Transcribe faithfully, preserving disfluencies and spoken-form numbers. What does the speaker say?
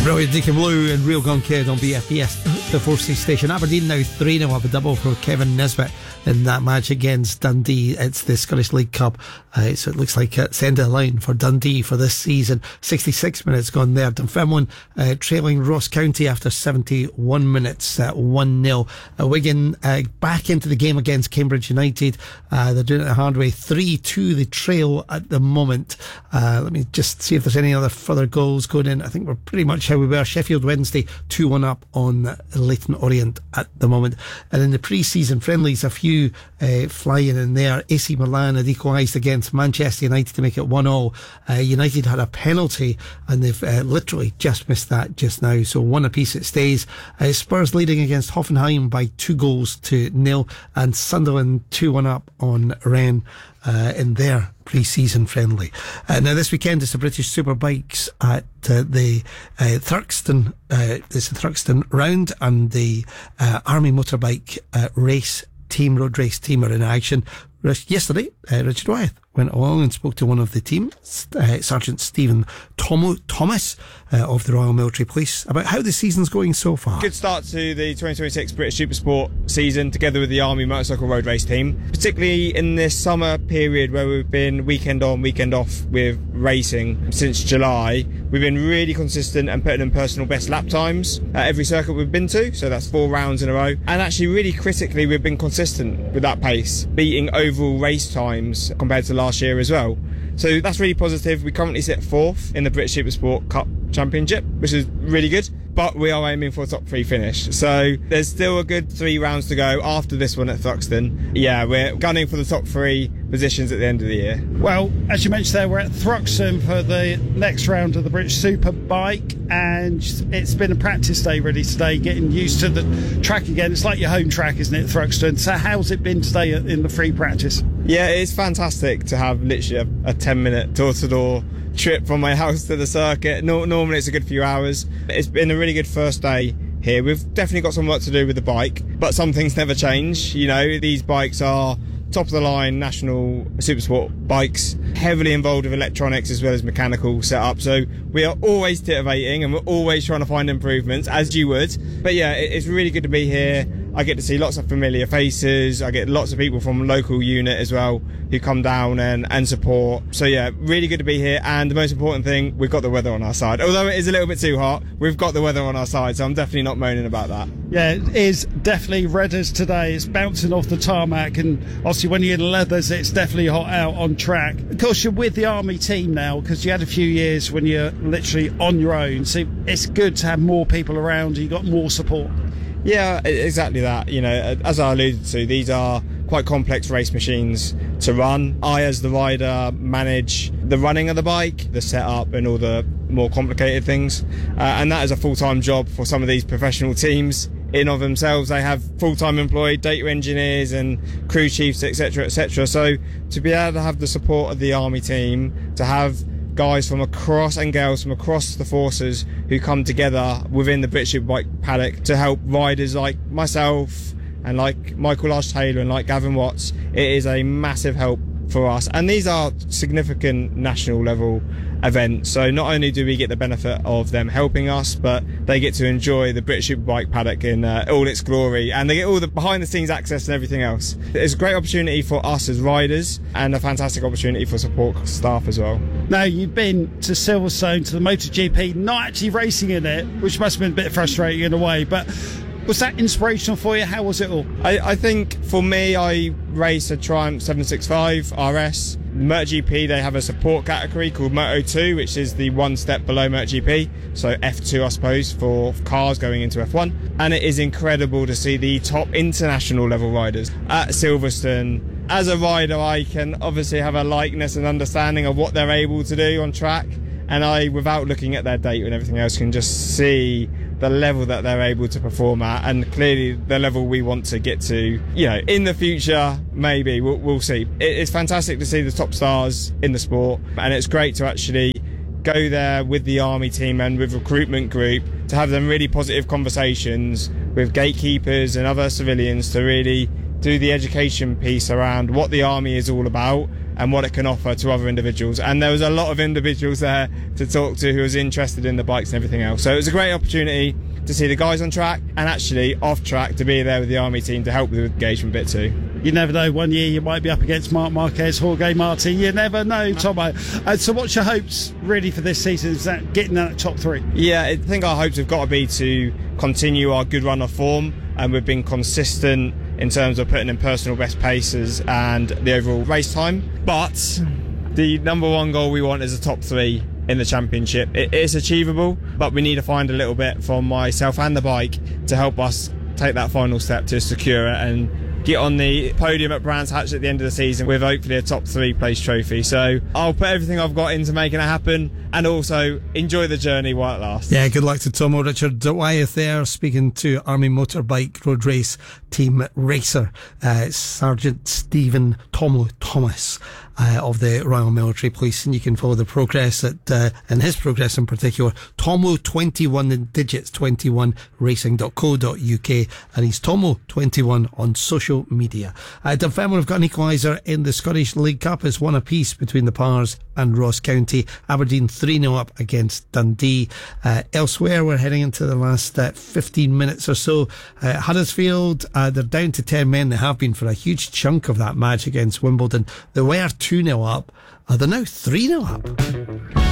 Brilliant, Deacon Blue and Real Gun Kid on B F B S, the Forces station. Aberdeen now three nil up a double for Kevin Nisbet in that match against Dundee. It's the Scottish League Cup, uh, so it looks like it's end of the line for Dundee for this season. sixty-six minutes gone there. Dunfermline uh, trailing Ross County after seventy-one minutes at one nil. Uh, Wigan uh, back into the game against Cambridge United. Uh, they're doing it the hard way, three two the trail at the moment. Uh, let me just see if there's any other further goals going in. I think we're pretty much how we were. Sheffield Wednesday two one up on Leyton Orient at the moment. And in the pre-season friendlies, a few uh, flying in there. A C Milan had equalised against Manchester United to make it one all. Uh, United had a penalty and they've uh, literally just missed that just now, so one apiece it stays. uh, Spurs leading against Hoffenheim by two goals to nil, and Sunderland two one up on Rennes uh, in their pre-season friendly. Uh, now this weekend is the British Superbikes at uh, the uh, Thruxton uh, it's the Thruxton round, and the uh, Army Motorbike uh, race team, road race team are in action. Yesterday, uh, Richard Wyeth went along and spoke to one of the team, uh, Sergeant Stephen Tom- Thomas uh, of the Royal Military Police, about how the season's going so far. Good start to the twenty twenty-six British Supersport season together with the Army Motorcycle Road Race team, particularly in this summer period where we've been weekend on, weekend off with racing since July. We've been really consistent and putting in personal best lap times at every circuit we've been to, so that's four rounds in a row. And actually really critically, we've been consistent with that pace, beating overall race times compared to last year as well. So that's really positive. We currently sit fourth in the British Supersport Cup Championship, which is really good, but we are aiming for a top three finish. So there's still a good three rounds to go after this one at Thruxton. Yeah, we're gunning for the top three positions at the end of the year. Well, as you mentioned there, we're at Thruxton for the next round of the British Superbike, and it's been a practice day really today, getting used to the track again. It's like your home track, isn't it, Thruxton? So how's it been today in the free practice? Yeah, it's fantastic to have literally a, a ten minute door-to-door trip from my house to the circuit. No, normally it's a good few hours. It's been a really good first day here. We've definitely got some work to do with the bike, but some things never change. You know, these bikes are top of the line national supersport bikes, heavily involved with electronics as well as mechanical setup. So we are always titivating and we're always trying to find improvements, as you would. But yeah, it's really good to be here. I get to see lots of familiar faces. I get lots of people from local unit as well who come down and, and support. So yeah, really good to be here. And the most important thing, we've got the weather on our side. Although it is a little bit too hot, we've got the weather on our side. So I'm definitely not moaning about that. Yeah, it is definitely red as today. It's bouncing off the tarmac, and obviously when you're in leathers, it's definitely hot out on track. Of course, you're with the Army team now, because you had a few years when you're literally on your own. So it's good to have more people around. You got more support. Yeah, exactly that. You know, as I alluded to, these are quite complex race machines to run. I, as the rider, manage the running of the bike, the setup and all the more complicated things. Uh, and that is a full-time job for some of these professional teams in of themselves. They have full-time employed data engineers and crew chiefs, et cetera, et cetera. So to be able to have the support of the Army team, to have guys from across and girls from across the forces who come together within the British Superbike paddock to help riders like myself and like Michael Large Taylor and like Gavin Watts, it is a massive help for us. And these are significant national level events, so not only do we get the benefit of them helping us, but they get to enjoy the British Superbike paddock in uh, all its glory, and they get all the behind the scenes access and everything else. It's a great opportunity for us as riders and a fantastic opportunity for support staff as well. Now, you've been to Silverstone, to the MotoGP, not actually racing in it, which must have been a bit frustrating in a way, but was that inspirational for you? How was it all? I, I think for me, I race a Triumph seven sixty-five R S. MotoGP, they have a support category called Moto two, which is the one step below MotoGP, so F two I suppose for cars going into F one. And it is incredible to see the top international level riders at Silverstone. As a rider, I can obviously have a likeness and understanding of what they're able to do on track, and I, without looking at their data and everything else, can just see the level that they're able to perform at, and clearly the level we want to get to, you know, in the future. Maybe we'll, we'll see. It's fantastic to see the top stars in the sport, and it's great to actually go there with the Army team and with recruitment group to have them really positive conversations with gatekeepers and other civilians to really do the education piece around what the Army is all about and what it can offer to other individuals. And there was a lot of individuals there to talk to who was interested in the bikes and everything else. So it was a great opportunity to see the guys on track and actually off track to be there with the Army team to help with the engagement bit too. You never know, one year you might be up against Marc Marquez, Jorge Martin, you never know, Tomo. Uh, so what's your hopes really for this season? Is that getting that top three? Yeah, I think our hopes have got to be to continue our good run of form, and we've been consistent in terms of putting in personal best paces and the overall race time. But the number one goal we want is a top three in the championship. It is achievable, but we need to find a little bit from myself and the bike to help us take that final step to secure it and get on the podium at Brands Hatch at the end of the season with hopefully a top three place trophy. So I'll put everything I've got into making it happen, and also enjoy the journey while it lasts. Yeah, good luck to Tomo. Richard Wyeth there speaking to Army Motorbike Road Race Team Racer, uh, Sergeant Stephen Tomo Thomas uh, of the Royal Military Police, and you can follow the progress at uh, and his progress in particular, Tomo twenty-one in digits twenty-one racing dot co dot uk, and he's Tomo twenty-one on social media. Uh, Dunfermline have got an equaliser in the Scottish League Cup. It's one apiece between the Pars and Ross County. Aberdeen three nil up against Dundee. Uh, elsewhere, we're heading into the last uh, fifteen minutes or so. Uh, Huddersfield, uh, they're down to ten men. They have been for a huge chunk of that match against Wimbledon. They were two nil up. Uh, they're now three nil up.